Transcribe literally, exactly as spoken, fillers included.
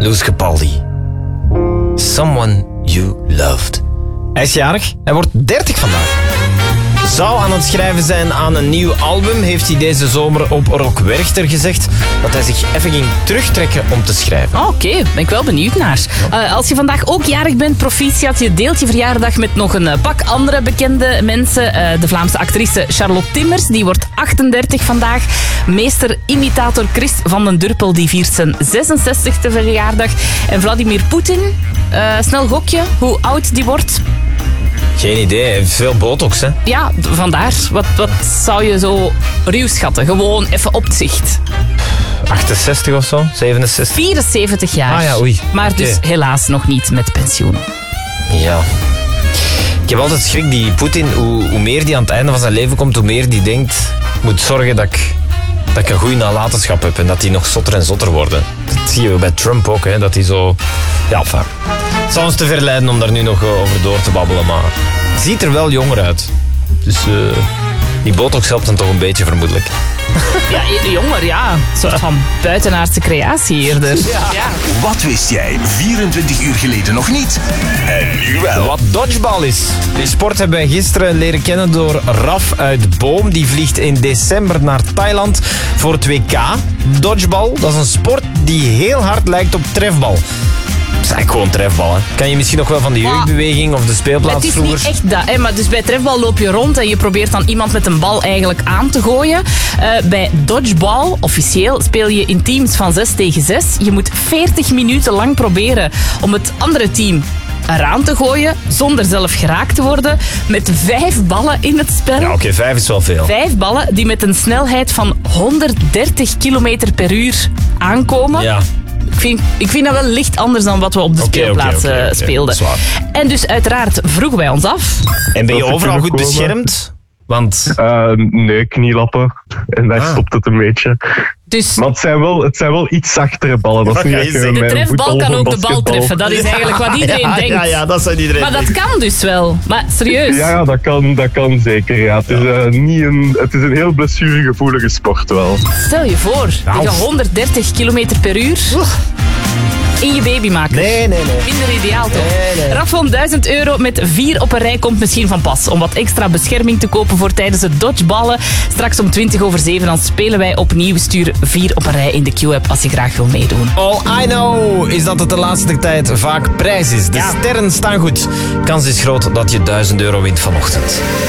Lewis Capaldi. Someone You Loved. Hij is jarig. Hij wordt dertig vandaag. Zou aan het schrijven zijn aan een nieuw album. Heeft hij deze zomer op Rock Werchter gezegd dat hij zich even ging terugtrekken om te schrijven. Oh, Oké, okay. Ben ik wel benieuwd naar. Uh, als je vandaag ook jarig bent, proficiat. Je deelt je verjaardag met nog een uh, pak andere bekende mensen. Uh, de Vlaamse actrice Charlotte Timmers, die wordt achtendertig vandaag. Meester-imitator Chris van den Durpel, die viert zijn zesenzestigste verjaardag. En Vladimir Poetin, uh, snel gokje, hoe oud die wordt. Geen idee, hij heeft veel botox, hè? Ja, vandaar. Wat, wat zou je zo ruw schatten? Gewoon even op het zicht. achtenzestig of zo? zevenenzestig? vierenzeventig jaar. Ah ja, oei. Maar dus okay. Helaas nog niet met pensioen. Ja. Ik heb altijd schrik, die Poetin, hoe, hoe meer die aan het einde van zijn leven komt, hoe meer die denkt, ik moet zorgen dat ik, dat ik een goede nalatenschap heb en dat die nog zotter en zotter worden. Dat zie je bij Trump ook, hè, dat hij zo... Ja, enfin. Het zou ons te ver leiden om daar nu nog over door te babbelen, maar het ziet er wel jonger uit. Dus uh, die botox helpt dan toch een beetje, vermoedelijk. Ja, jonger, ja. Een soort van buitenaardse creatie eerder. Ja. Ja. Wat wist jij vierentwintig uur geleden nog niet? En nu wel. Wat dodgeball is. Die sport hebben wij gisteren leren kennen door Raf uit Boom. Die vliegt in december naar Thailand voor het W K. Dodgeball, dat is een sport die heel hard lijkt op trefbal. Het is eigenlijk gewoon trefbal, hè. Kan je misschien nog wel van de jeugdbeweging of de speelplaats vroeger... Het is niet echt dat, hè. Maar dus bij trefbal loop je rond en je probeert dan iemand met een bal eigenlijk aan te gooien. Uh, bij dodgeball, officieel, speel je in teams van zes tegen zes. Je moet veertig minuten lang proberen om het andere team eraan te gooien, zonder zelf geraakt te worden, met vijf ballen in het spel. Ja, oké, okay, vijf is wel veel. Vijf ballen die met een snelheid van honderddertig kilometer per uur aankomen. Ja. Ik vind, ik vind dat wel licht anders dan wat we op de okay, speelplaats okay, okay, okay. speelden. En dus uiteraard vroegen wij ons af. En ben je overal goed komen? beschermd? Want... Uh, nee, knielappen. En daar ah. stopt het een beetje. Dus... Maar het zijn, wel, het zijn wel iets zachtere ballen. Dat is niet echt de trefbal kan ook de bal treffen. Dat is eigenlijk wat iedereen ja, denkt. Ja, ja, dat zou iedereen maar denken. dat kan dus wel. Maar serieus. Ja, ja dat, kan, dat kan zeker. Ja. Het, is, uh, niet een, het is een heel blessuregevoelige sport wel. Stel je voor, nou. je honderddertig kilometer per uur... Oeh. In je babymaker. Nee, nee, nee. Minder ideaal toch? Nee, nee. Raf van duizend euro met vier op een rij komt misschien van pas. Om wat extra bescherming te kopen voor tijdens het dodgeballen. Straks om twintig over zeven dan spelen wij opnieuw. Stuur vier op een rij in de Q-app als je graag wil meedoen. All I know is dat het de laatste tijd vaak prijs is. De ja. sterren staan goed. Kans is groot dat je duizend euro wint vanochtend.